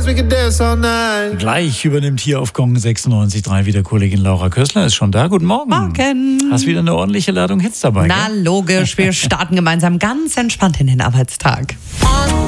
dance, we can dance all night. Gleich übernimmt hier auf Gong 96.3 wieder Kollegin Laura Kössler. Ist schon da. Guten Morgen. Morgen. Hast wieder eine ordentliche Ladung Hits dabei, Na, gell? logisch. Wir starten gemeinsam ganz entspannt in den Arbeitstag.